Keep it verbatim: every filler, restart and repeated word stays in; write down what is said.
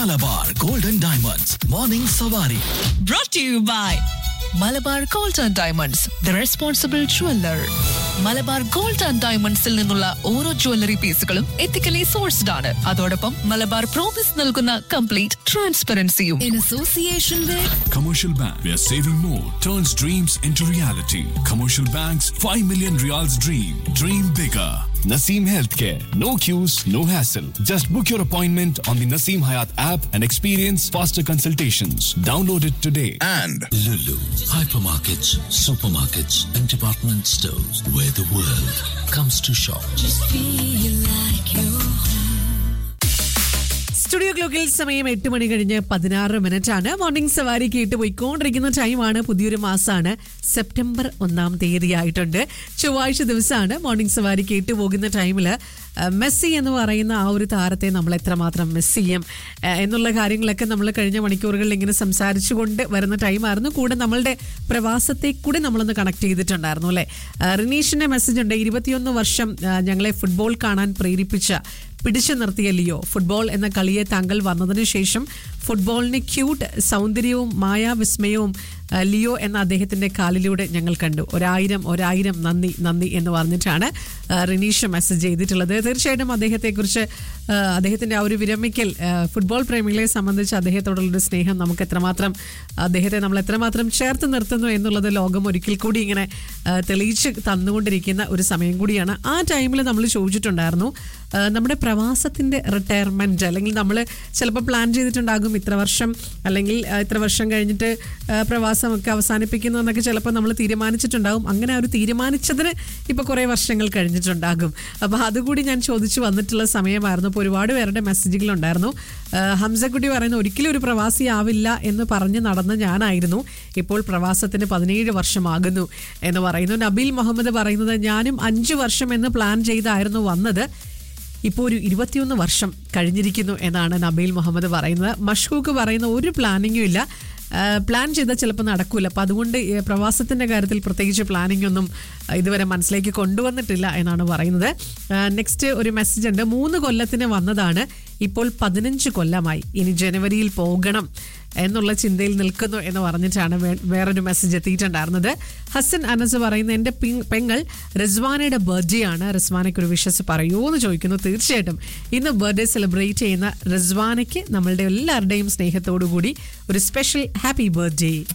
Malabar Golden Diamonds Morning Savari. Brought to you by Malabar gold and diamonds the responsible jeweller. Malabar gold and ഡയമണ്ട്സിൽ നിന്നുള്ള ഓരോ jewellery പീസുകളും ethically sourced ആണ്. അതോടൊപ്പം Malabar promise നൽകുന്ന complete ട്രാൻസ്പെറൻസിയും. In association with Commercial Bank, where saving more turns dreams into reality. Commercial Bank's five million Riyals dream. Dream bigger. Naseem Healthcare. No queues, no hassle. Just book your appointment on the Naseem Hayat app and experience faster consultations. Download it today. And Lulu, hypermarkets, supermarkets, and department stores where the world comes to shop. Studio ക്ലോക്കിൽ സമയം എട്ട് മണി കഴിഞ്ഞ് പതിനാറ് minute ആണ്. Morning സവാരി കേട്ട് പോയിക്കൊണ്ടിരിക്കുന്ന ടൈമാണ്. പുതിയൊരു മാസമാണ്. സെപ്റ്റംബർ ഒന്നാം തീയതി ആയിട്ടുണ്ട്. ചൊവ്വാഴ്ച ദിവസമാണ്. മോർണിംഗ് സവാരി കേട്ട് പോകുന്ന ടൈമിൽ മെസ്സി എന്ന് പറയുന്ന ആ ഒരു താരത്തെ നമ്മൾ എത്രമാത്രം മിസ് ചെയ്യും എന്നുള്ള കാര്യങ്ങളൊക്കെ നമ്മൾ കഴിഞ്ഞ മണിക്കൂറുകളിൽ ഇങ്ങനെ സംസാരിച്ചുകൊണ്ട് വരുന്ന ടൈമായിരുന്നു. കൂടെ നമ്മളുടെ പ്രവാസത്തെ കൂടെ നമ്മളൊന്ന് കണക്ട് ചെയ്തിട്ടുണ്ടായിരുന്നു അല്ലേ. റിനീഷിന്റെ മെസ്സേജ് ഉണ്ട്. ഇരുപത്തിയൊന്ന് വർഷം ഞങ്ങളെ ഫുട്ബോൾ കാണാൻ പ്രേരിപ്പിച്ച പിടിച്ചു നിർത്തിയ ലിയോ, ഫുട്ബോൾ എന്ന കളിയെ താങ്കൾ വന്നതിന് ശേഷം ഫുട്ബോളിന് ക്യൂട്ട് സൗന്ദര്യവും മായാവിസ്മയവും ലിയോ എന്ന അദ്ദേഹത്തിന്റെ കാലിലൂടെ ഞങ്ങൾ കണ്ടു. ഒരായിരം ഒരായിരം നന്ദി നന്ദി എന്ന് പറഞ്ഞിട്ടാണ് റിനീഷ് മെസ്സേജ് ചെയ്തിട്ടുള്ളത്. തീർച്ചയായിട്ടും അദ്ദേഹത്തെക്കുറിച്ച് അദ്ദേഹത്തിന്റെ ആ ഒരു വിരമിക്കൽ ഫുട്ബോൾ പ്രേമികളെ സംബന്ധിച്ച് അദ്ദേഹത്തോടുള്ളൊരു സ്നേഹം നമുക്ക് എത്രമാത്രം അദ്ദേഹത്തെ നമ്മൾ എത്രമാത്രം ചേർത്ത് നിർത്തുന്നു എന്നുള്ളത് ലോകം ഒരിക്കൽ കൂടി ഇങ്ങനെ തെളിയിച്ച് തന്നുകൊണ്ടിരിക്കുന്ന ഒരു സമയം കൂടിയാണ്. ആ ടൈമിൽ നമ്മൾ ചോദിച്ചിട്ടുണ്ടായിരുന്നു നമ്മുടെ പ്രവാസത്തിന്റെ റിട്ടയർമെന്റ്, അല്ലെങ്കിൽ നമ്മൾ ചിലപ്പോൾ പ്ലാൻ ചെയ്തിട്ടുണ്ടാകും ഇത്ര വർഷം അല്ലെങ്കിൽ ഇത്ര വർഷം കഴിഞ്ഞിട്ട് പ്രവാസമൊക്കെ അവസാനിപ്പിക്കുന്നു എന്നൊക്കെ ചിലപ്പോൾ നമ്മൾ തീരുമാനിച്ചിട്ടുണ്ടാകും. അങ്ങനെ ഒരു തീരുമാനിച്ചതിന് ഇപ്പോൾ കുറേ വർഷങ്ങൾ കഴിഞ്ഞിട്ടുണ്ടാകും. അപ്പോൾ അതുകൂടി ഞാൻ ചോദിച്ചു വന്നിട്ടുള്ള സമയമായിരുന്നു. അപ്പോൾ ഒരുപാട് പേരുടെ മെസ്സേജുകളുണ്ടായിരുന്നു. ഹംസക്കുട്ടി പറയുന്ന ഒരിക്കലും ഒരു പ്രവാസി ആവില്ല എന്ന് പറഞ്ഞ് നടന്ന ഞാനായിരുന്നു, ഇപ്പോൾ പ്രവാസത്തിന് പതിനേഴ് വർഷമാകുന്നു എന്ന് പറയുന്നു. നബീൽ മുഹമ്മദ് പറയുന്നത് ഞാനും അഞ്ച് വർഷം എന്ന് പ്ലാൻ ചെയ്തായിരുന്നു വന്നത്, ഇപ്പോൾ ഒരു ഇരുപത്തിയൊന്ന് വർഷം കഴിഞ്ഞിരിക്കുന്നു എന്നാണ് നബീൽ മുഹമ്മദ് പറയുന്നത്. മഷ്ഹൂക്ക് പറയുന്ന ഒരു പ്ലാനിങ്ങും ഇല്ല, പ്ലാൻ ചെയ്താൽ ചിലപ്പോൾ നടക്കൂല. അപ്പം അതുകൊണ്ട് പ്രവാസത്തിൻ്റെ കാര്യത്തിൽ പ്രത്യേകിച്ച് പ്ലാനിംഗ് ഒന്നും ഇതുവരെ മനസ്സിലേക്ക് കൊണ്ടുവന്നിട്ടില്ല എന്നാണ് പറയുന്നത്. നെക്സ്റ്റ് ഒരു മെസ്സേജ് ഉണ്ട്. മൂന്ന് കൊല്ലത്തിന് വന്നതാണ്, ഇപ്പോൾ പതിനഞ്ച് കൊല്ലമായി, ഇനി ജനുവരിയിൽ പോകണം എന്നുള്ള ചിന്തയിൽ നിൽക്കുന്നു എന്ന് പറഞ്ഞിട്ടാണ് വേറൊരു മെസ്സേജ് എത്തിയിട്ടുണ്ടായിരുന്നത്. ഹസൻ അനസ് പറയുന്ന എൻ്റെ പെങ്ങൾ റിസ്വാനയുടെ ബർത്ത്ഡേ ആണ്, റിസ്വാനയ്ക്ക് ഒരു വിഷസ് പറയൂ എന്ന് ചോദിക്കുന്നു. തീർച്ചയായിട്ടും ഇന്ന് ബർത്ത്ഡേ സെലിബ്രേറ്റ് ചെയ്യുന്ന റിസ്വാനയ്ക്ക് നമ്മളുടെ എല്ലാവരുടെയും സ്നേഹത്തോടു കൂടി ഒരു സ്പെഷ്യൽ ഹാപ്പി ബർത്ത്ഡേ.